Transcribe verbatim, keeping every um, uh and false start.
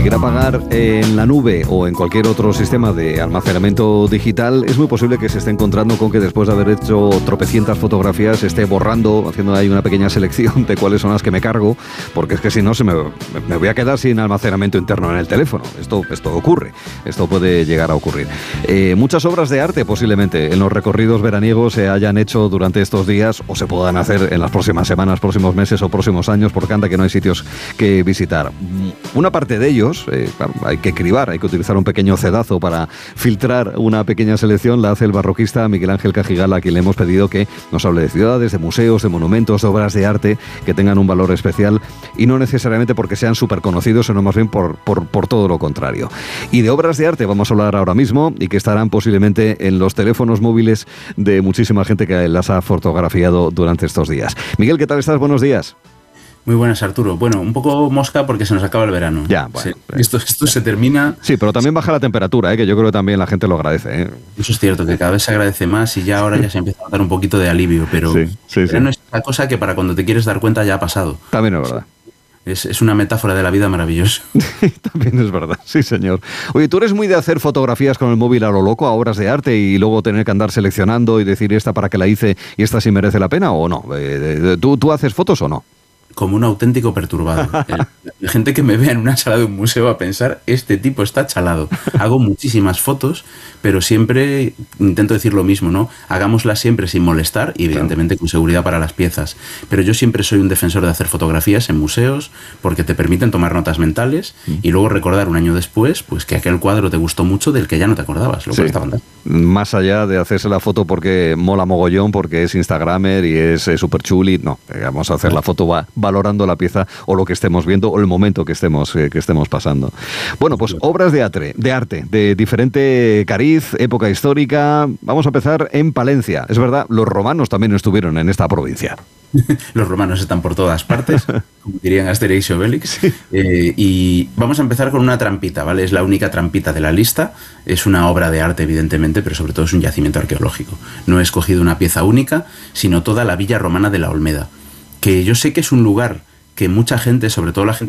quiera pagar en la nube o en cualquier otro sistema de almacenamiento digital, es muy posible que se esté encontrando con que después de haber hecho tropecientas fotografías esté borrando, haciendo ahí una pequeña selección de cuáles son las que me cargo, porque es que si no se me, me voy a quedar sin almacenamiento interno en el teléfono. Esto, esto ocurre, esto puede llegar a ocurrir. Eh, muchas obras de arte posiblemente en los recorridos veraniegos se hayan hecho durante estos días o se puedan hacer en las próximas semanas, próximos meses o próximos años, porque anda que no hay sitios que visitar. Una parte de ellos, eh, claro, hay que cribar, hay que utilizar un pequeño cedazo para filtrar una pequeña selección, la hace el barroquista Miguel Ángel Cajigala, a quien le hemos pedido que nos hable de ciudades, de museos, de monumentos, de obras de arte que tengan un valor especial y no necesariamente porque sean súper conocidos, sino más bien por, por, por todo lo contrario. Y de obras de arte vamos a hablar ahora mismo y que estarán posiblemente en los teléfonos móviles de muchísima gente que las ha fotografiado durante estos días. Miguel, ¿qué tal estás? Buenos días. Muy buenas, Arturo. Bueno, un poco mosca porque se nos acaba el verano. Ya, bueno. Sí, esto, esto se termina... Sí, pero también baja la temperatura, ¿eh? Que yo creo que también la gente lo agradece, ¿eh? Eso es cierto, que cada vez se agradece más y ya ahora ya se empieza a dar un poquito de alivio, pero sí, sí, el verano sí. es una cosa que para cuando te quieres dar cuenta ya ha pasado. También es verdad. Es, es una metáfora de la vida maravillosa. También es verdad, sí señor. Oye, ¿tú eres muy de hacer fotografías con el móvil a lo loco, a obras de arte, y luego tener que andar seleccionando y decir esta para qué la hice y esta sí merece la pena o no? Eh, ¿tú, ¿Tú haces fotos o no? Como un auténtico perturbado. La gente que me vea en una sala de un museo va a pensar, este tipo está chalado. Hago muchísimas fotos, pero siempre intento decir lo mismo, ¿no? Hagámoslas siempre sin molestar y evidentemente con seguridad para las piezas. Pero yo siempre soy un defensor de hacer fotografías en museos porque te permiten tomar notas mentales y luego recordar un año después pues que aquel cuadro te gustó mucho del que ya no te acordabas, lo cual sí. está fantástico. Más allá de hacerse la foto porque mola mogollón, porque es instagramer y es eh, súper chuli, no, vamos a hacer la foto va, valorando la pieza o lo que estemos viendo o el momento que estemos, eh, que estemos pasando. Bueno, pues obras de arte, de arte, de diferente cariz, época histórica. Vamos a empezar en Palencia. Es verdad, los romanos también estuvieron en esta provincia. Los romanos están por todas partes, como dirían Asterix y Obelix. Sí. Eh, y vamos a empezar con una trampita, ¿vale? Es la única trampita de la lista. Es una obra de arte, evidentemente, pero sobre todo es un yacimiento arqueológico. No he escogido una pieza única, sino toda la villa romana de la Olmeda, que yo sé que es un lugar que mucha gente, sobre todo la gente